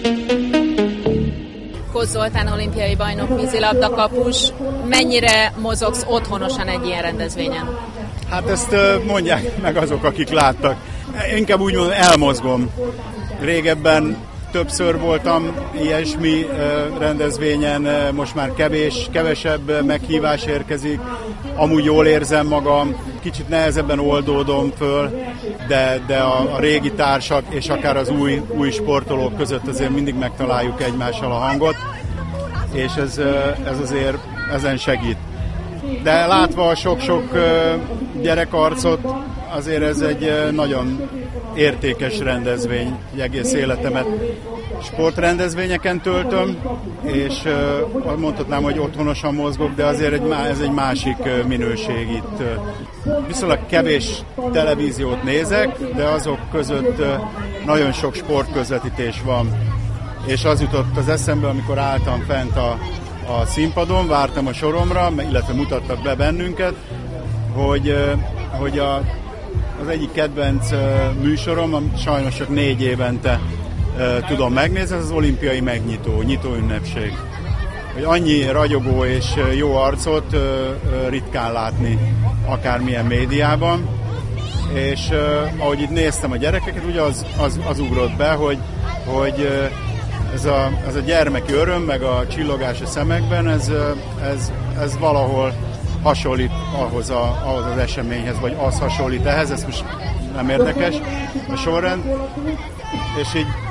Kóz Zoltán olimpiai bajnok vízilabda kapus. Mennyire mozogsz otthonosan egy ilyen rendezvényen? Hát ezt mondják meg azok, akik láttak. Inkább úgy mondom, elmozgom. Régebben többször voltam ilyesmi rendezvényen, most már kevesebb meghívás érkezik. Amúgy jól érzem magam, kicsit nehezebben oldódom föl, de a régi társak és akár az új sportolók között azért mindig megtaláljuk egymással a hangot, és ez azért ezen segít. De látva a sok-sok gyerekarcot, azért ez egy nagyon értékes rendezvény, egy egész életemet sportrendezvényeken töltöm, és mondhatnám, hogy otthonosan mozgok, de azért ez egy másik minőség itt. Viszonylag kevés televíziót nézek, de azok között nagyon sok sportközvetítés van. És az jutott az eszembe, amikor álltam fent a színpadon, vártam a soromra, illetve mutattak be bennünket, hogy az egyik kedvenc műsorom, sajnos csak 4 évente tudom megnézni, az olimpiai nyitóünnepség. Hogy annyi ragyogó és jó arcot ritkán látni akármilyen médiában, és ahogy itt néztem a gyerekeket, ugye az ugrott be, hogy ez a gyermeki öröm, meg a csillogás a szemekben, ez valahol hasonlít ahhoz az eseményhez, vagy az hasonlít ehhez, ez most nem érdekes a sorrend, és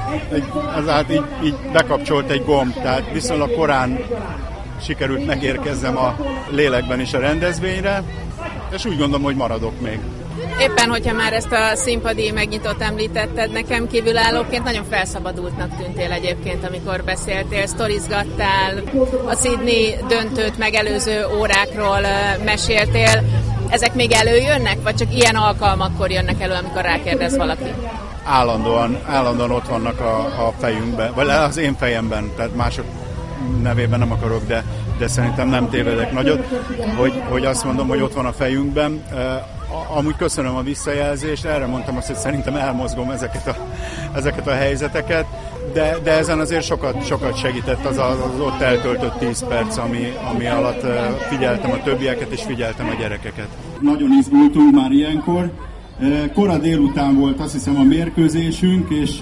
így bekapcsolt egy gomb, tehát viszonylag korán sikerült megérkezzem a lélekben is a rendezvényre, és úgy gondolom, hogy maradok még. Éppen, hogyha már ezt a színpadi megnyitót említetted, nekem kívülállóként nagyon felszabadultnak tűntél egyébként, amikor beszéltél, sztorizgattál, a Sydney döntőt megelőző órákról meséltél. Ezek még előjönnek, vagy csak ilyen alkalmakkor jönnek elő, amikor rákérdez valaki? Állandóan ott vannak a fejünkben, vagy az én fejemben, tehát mások nevében nem akarok, de szerintem nem tévedek nagyot, hogy azt mondom, hogy ott van a fejünkben. Amúgy köszönöm a visszajelzést, erre mondtam azt, hogy szerintem elmozgom ezeket a helyzeteket, de ezen azért sokat segített az ott eltöltött 10 perc, ami alatt figyeltem a többieket és figyeltem a gyerekeket. Nagyon izgultunk már ilyenkor. Kora délután volt, azt hiszem, a mérkőzésünk, és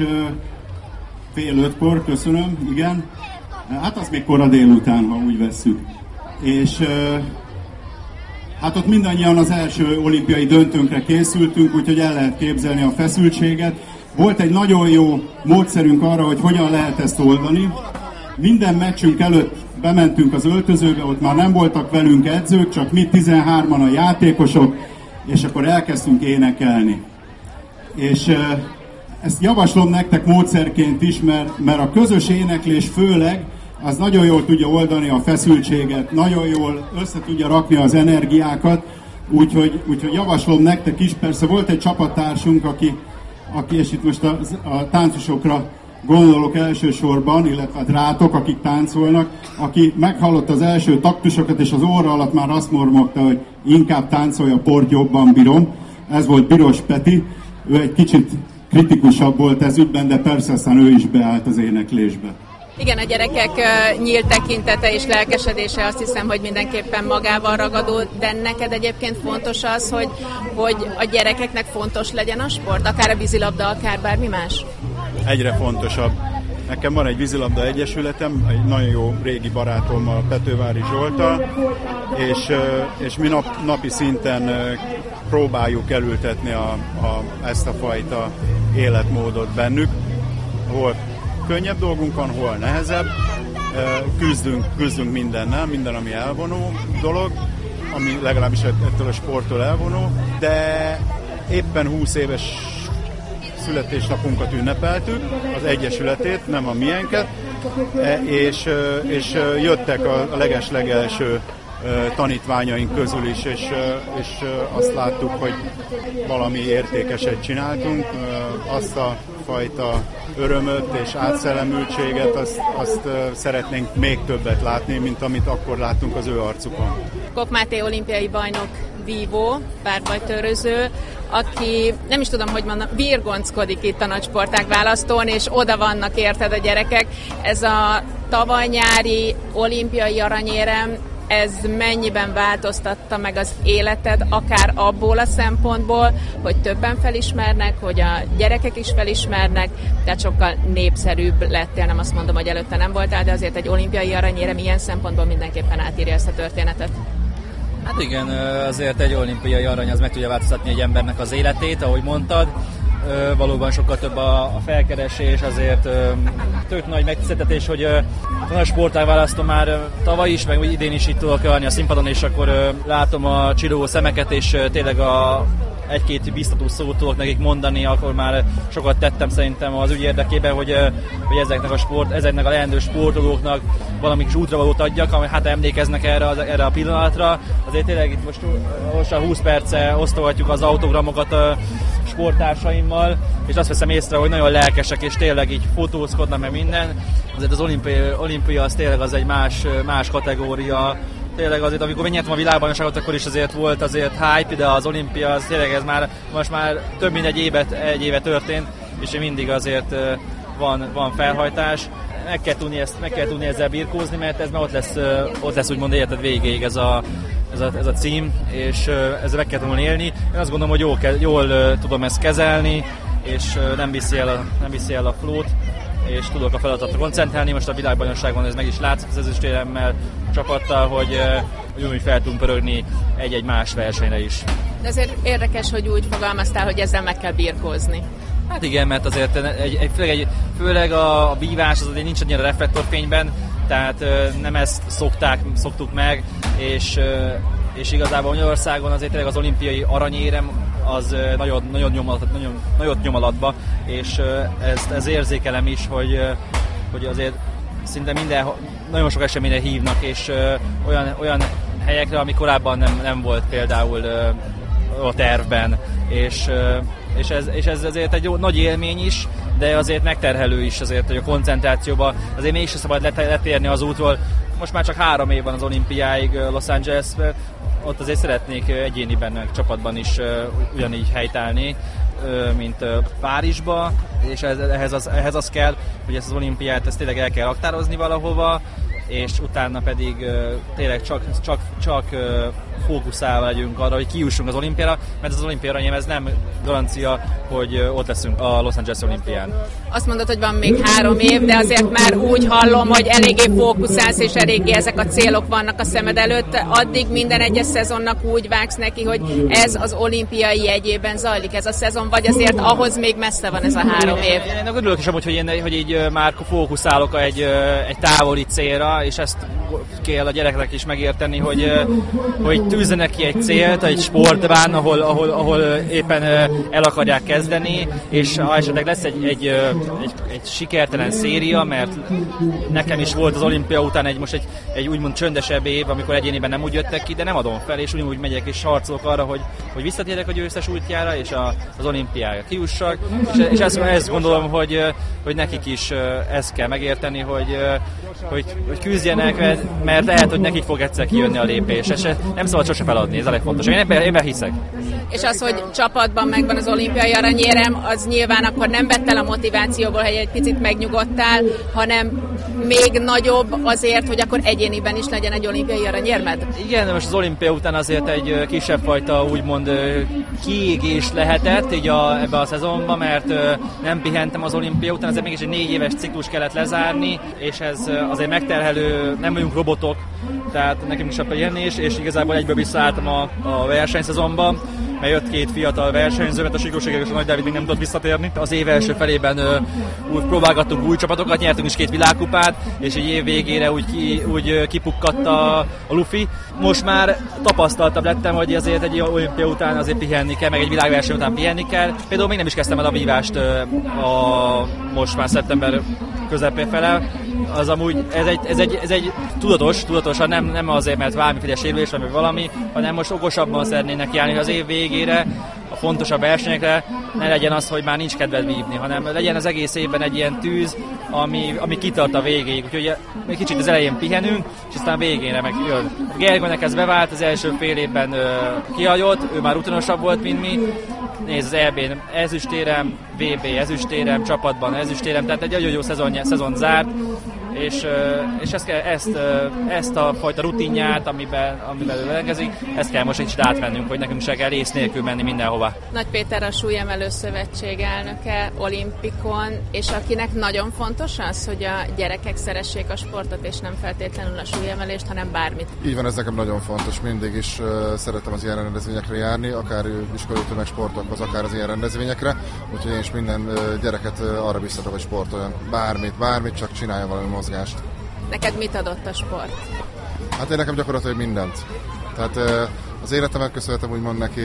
4:30-kor, köszönöm, igen. Hát az még kora délután, ha úgy vesszük. És hát ott mindannyian az első olimpiai döntőnkre készültünk, úgyhogy el lehet képzelni a feszültséget. Volt egy nagyon jó módszerünk arra, hogy hogyan lehet ezt oldani. Minden meccsünk előtt bementünk az öltözőbe, ott már nem voltak velünk edzők, csak mi 13-an a játékosok, és akkor elkezdtünk énekelni. És ezt javaslom nektek módszerként is, mert a közös éneklés főleg az nagyon jól tudja oldani a feszültséget, nagyon jól össze tudja rakni az energiákat, úgyhogy javaslom nektek is. Persze volt egy csapattársunk, aki és itt most a táncosokra gondolok elsősorban, illetve a drátok, akik táncolnak, aki meghallotta az első taktusokat, és az óra alatt már azt mormogta, hogy inkább táncolja, port jobban bírom. Ez volt Biros Peti, ő egy kicsit kritikusabb volt ez ügyben, de persze aztán ő is beállt az éneklésbe. Igen, a gyerekek nyílt tekintete és lelkesedése azt hiszem, hogy mindenképpen magával ragadó, de neked egyébként fontos az, hogy a gyerekeknek fontos legyen a sport, akár a vízilabda, akár bármi más? Egyre fontosabb. Nekem van egy vízilabda egyesületem, egy nagyon jó régi barátom, a Petővári Zsolta, és mi napi szinten próbáljuk elültetni ezt a fajta életmódot bennük. Hol könnyebb dolgunk van, hol nehezebb. Küzdünk mindennel, minden, ami elvonó dolog, ami legalábbis ettől a sporttól elvonó, de éppen 20 éves születésnapunkat ünnepeltük, az egyesületét, nem a miénket, és jöttek a leges-legelső tanítványaink közül is, és azt láttuk, hogy valami értékeset csináltunk, azt a fajta örömöt és átszellemültséget, azt szeretnénk még többet látni, mint amit akkor láttunk az ő arcukon. Kok Máté olimpiai bajnok vívó, párbajtőröző, aki nem is tudom, hogy mondom, virgonckodik itt a nagysportág választón, és oda vannak érted a gyerekek. Ez a tavaly nyári olimpiai aranyérem, ez mennyiben változtatta meg az életed, akár abból a szempontból, hogy többen felismernek, hogy a gyerekek is felismernek, tehát sokkal népszerűbb lettél, nem azt mondom, hogy előtte nem voltál, de azért egy olimpiai aranyérem ilyen szempontból mindenképpen átírja ezt a történetet. Hát igen, azért egy olimpiai arany az meg tudja változtatni egy embernek az életét, ahogy mondtad. Valóban sokkal több a felkeresés, azért tök nagy megtiszteltetés, hogy a nagy sportág választom már tavaly is, meg idén is itt tudok állni a színpadon, és akkor látom a csillogó szemeket, és tényleg egy-két biztató szót tudok nekik mondani, akkor már sokat tettem szerintem az ügy érdekében, hogy ezeknek a leendő sportolóknak valami kis útravalót adjak, ami hát emlékeznek erre a pillanatra. Azért tényleg itt most a 20 perce osztogatjuk az autogramokat sporttársaimmal, és azt veszem észre, hogy nagyon lelkesek, és tényleg így fotózkodnak meg minden. Azért az olimpia az tényleg az egy más kategória. Tényleg azért, amikor megnyertem a világbajnokságot, akkor is azért volt azért hype, de az olimpia az tényleg ez most már több mint egy éve történt, és mindig azért van felhajtás. Meg kell tudni ezzel birkózni, mert ez már ott lesz úgymond életed végéig ez a cím, és ezzel meg kell tudni élni. Én azt gondolom, hogy jól tudom ezt kezelni, és nem viszi el a flót, és tudok a feladatra koncentrálni. Most a világbajnokságon ez meg is látszik az ezüstéremmel csapattal, hogy úgy fel tudunk pörögni egy-egy más versenyre is. De azért érdekes, hogy úgy fogalmaztál, hogy ezzel meg kell birkózni. Hát igen, mert azért főleg a vívás az azért nincs annyira reflektorfényben, tehát nem ezt szoktuk meg, és igazából Magyarországon azért tényleg az olimpiai aranyérem az nagyon nyom alatba, és ez érzékelem is, hogy azért szinte nagyon sok eseményre hívnak, és olyan helyekre, ami korábban nem volt például a tervben, és ez azért egy nagy élmény is, de azért megterhelő is azért, hogy a koncentrációba azért mégsem szabad letérni az útról. Most már csak 3 év van az olimpiáig Los Angelesben, ott azért szeretnék egyéniben, csapatban is ugyanígy helytállni, mint Párizsba, és ehhez az kell, hogy ezt az olimpiát ezt tényleg el kell raktározni valahova, és utána pedig tényleg csak fókuszálva legyünk arra, hogy kijussunk az olimpiára, mert az olimpia aranyérem ez nem garancia, hogy ott leszünk a Los Angeles olimpián. Azt mondod, hogy van még 3 év, de azért már úgy hallom, hogy eléggé fókuszálsz, és eléggé ezek a célok vannak a szemed előtt. Addig minden egyes szezonnak úgy vágsz neki, hogy ez az olimpiai jegyében zajlik ez a szezon, vagy azért ahhoz még messze van ez a 3 év? Én örülök is amúgy, hogy így már fókuszálok egy távoli célra, és ezt kell a gyereknek is megérteni, hogy tűzzenek ki egy célt, egy sportban, ahol éppen el akarják kezdeni, és ha esetleg lesz egy sikertelen széria, mert nekem is volt az olimpia után egy úgymond csöndesebb év, amikor egyéniben nem úgy jöttek ki, de nem adom fel, és ugyanúgy megyek és harcolok arra, hogy visszatérek a győztes útjára, és az olimpiára kijussak, és ezt gondolom, hogy nekik is ezt kell megérteni, hogy küzdjenek, mert lehet, hogy nekik fog egyszer kijönni a lépés, és nem szabad sose feladni, ez a legfontosabb. Én ebben hiszek. És az, hogy csapatban megvan az olimpiai aranyérem, az nyilván akkor nem vett el a motivációból, hogy egy picit megnyugodtál, hanem még nagyobb azért, hogy akkor egyéniben is legyen egy olimpiai aranyérmed? Igen, most az olimpia után azért egy kisebb fajta úgymond kiégés lehetett így ebbe a szezonban, mert nem pihentem az olimpia után, azért mégis egy 4 éves ciklus kellett lezárni, és ez azért megterhelő, nem vagyunk robotok, tehát nekünk is a pihenés, és igazából egyből visszaálltam a versenyszezonban, mert jött 2 fiatal versenyző, mert a Siklóségek és a Nagy Dávid még nem tudott visszatérni. Az év első felében úgy próbálgattunk új csapatokat, nyertünk is 2 világkupát, és egy év végére úgy kipukkadt a lufi. Most már tapasztaltabb lettem, hogy azért egy olimpia után azért pihenni kell, meg egy világverseny után pihenni kell. Például még nem is kezdtem el a vívást most már szeptember közepén fele. Az amúgy ez egy tudatosan nem azért, mert valamiféle sérülés vagy valami, hanem most okosabban szeretnének járni, hogy az év végére a fontosabb versenyekre ne legyen az, hogy már nincs kedved vívni, hanem legyen az egész évben egy ilyen tűz, ami kitart a végéig. Úgyhogy egy kicsit az elején pihenünk, és aztán végére meg jön. Gergőnek ez bevált, az első fél évben kihagyott, ő már rutinosabb volt, mint mi. Nézd, az EB-n ezüstérem, VB ezüstérem, csapatban ezüstérem, tehát egy nagyon jó szezon zárt, és ezt a fajta rutinját, amiben ő rengezik, ezt kell most egy kicsit átvennünk, hogy nekünk se kell rész nélkül menni mindenhova. Nagy Péter a Súlyemelő Szövetség elnöke olimpikon, és akinek nagyon fontos az, hogy a gyerekek szeressék a sportot, és nem feltétlenül a súlyemelést, hanem bármit. Így van, ez nekem nagyon fontos. Mindig is szeretem az ilyen rendezvényekre járni, akár iskolai tömegsportokhoz, akár az ilyen rendezvényekre, úgyhogy én is minden gyereket arra biztatok, hogy sportoljon. Bármit, csak csinálja valami mozgást. Neked mit adott a sport? Hát én nekem gyakorlatilag mindent. Tehát az életemet köszönhetem úgymond neki,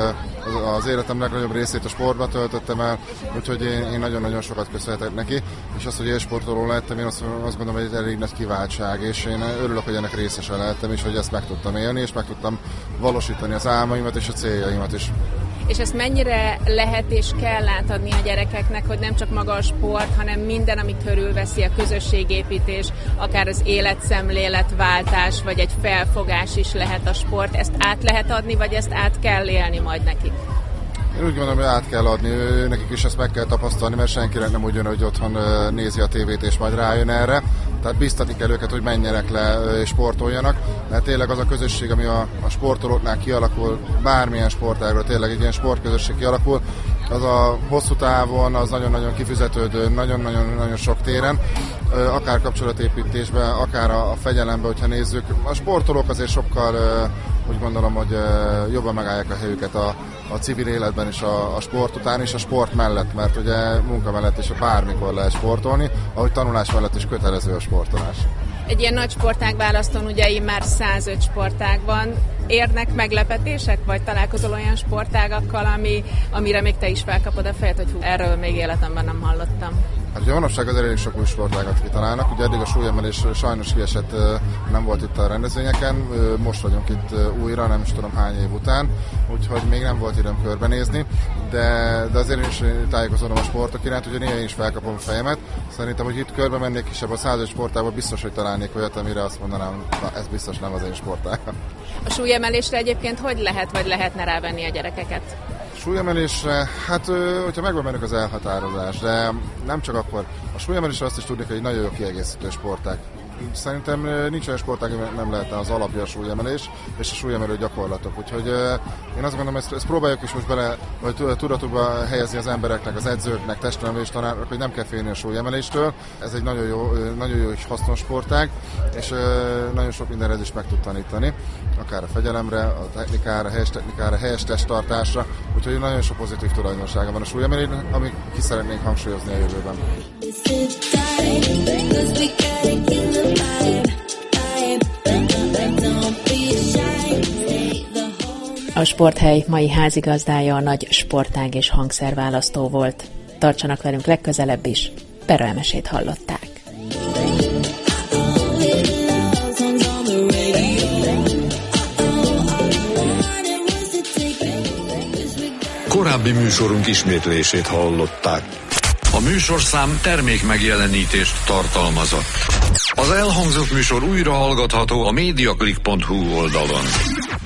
az életem legnagyobb részét a sportba töltöttem el, úgyhogy én nagyon-nagyon sokat köszönhetek neki, és az, hogy élsportoló lettem, én azt gondolom, hogy egy elég nagy kiváltság, és én örülök, hogy ennek részese lehettem, és hogy ezt meg tudtam élni, és meg tudtam valósítani az álmaimat és a céljaimat is. És ezt mennyire lehet és kell átadni a gyerekeknek, hogy nem csak maga a sport, hanem minden, ami körülveszi, a közösségépítés, akár az életszemléletváltás, vagy egy felfogás is lehet a sport. Ezt át lehet adni, vagy ezt át kell élni majd nekik? Én úgy gondolom, hogy át kell adni, nekik is ezt meg kell tapasztalni, mert senkinek nem úgy jön, hogy otthon nézi a tévét és majd rájön erre. Tehát biztatni kell őket, hogy menjenek le és sportoljanak, mert tényleg az a közösség, ami a sportolóknál kialakul, bármilyen sportágról tényleg egy ilyen sportközösség kialakul, az a hosszú távon, az nagyon-nagyon kifizetődő, nagyon-nagyon sok téren, akár kapcsolatépítésben, akár a fegyelemben, hogyha nézzük. A sportolók azért sokkal, úgy gondolom, hogy jobban megállják a helyüket a civil életben is, a sport után is, a sport mellett, mert ugye munka mellett is bármikor lehet sportolni, ahogy tanulás mellett is kötelező a sportolás. Egy ilyen nagy sportágválasztón ugye már 105 sportág van. Érnek meglepetések, vagy találkozol olyan sportágakkal, amire még te is felkapod a fejet, hogy erről még életemben nem hallottam? Hát ugye manapság az elég sok új sportágat kitalálnak, ugye eddig a súlyemelés sajnos kiesett, nem volt itt a rendezvényeken, most vagyunk itt újra, nem is tudom hány év után, úgyhogy még nem volt időm körbenézni, de azért én is tájékozódom a sportok iránt, ugye néha én is felkapom a fejemet. Szerintem, hogy itt körbe mennék kisebb a 105 sportágban, biztos, hogy találnék olyat, amire azt mondanám, na ez biztos nem az én sportágam. A súlyemelésre egyébként hogy lehet, vagy lehetne rávenni a gyerekeket? Súlyemelésre, hát hogyha megvan bennük az elhatározás, de nem csak akkor. A súlyemelésre azt is tudni, hogy egy nagyon jó kiegészítő sportág. Szerintem nincs olyan sportág, nem lehetne az alapja a súlyemelés és a súlyemelő gyakorlatok. Úgyhogy én azt gondolom, ezt próbáljuk is most bele, vagy tudatukba helyezni az embereknek, az edzőknek, testnevelés tanárok, hogy nem kell félni a súlyemeléstől. Ez egy nagyon jó és hasznos sportág, és nagyon sok mindenre is meg tud tanítani. Akár a fegyelemre, a technikára, a helyes testtartásra. Úgyhogy nagyon sok pozitív tulajdonsága van a súlyemelésnek, amit ki szeretnénk hangsúlyozni a jövőben. A Sporthely mai házigazdája a nagy sportág és hangszerválasztó volt. Tartsanak velünk legközelebb is, Pera Emesét hallották. Korábbi műsorunk ismétlését hallották. A műsorszám termékmegjelenítést tartalmazott. Az elhangzott műsor újra hallgatható a mediaclick.hu oldalon.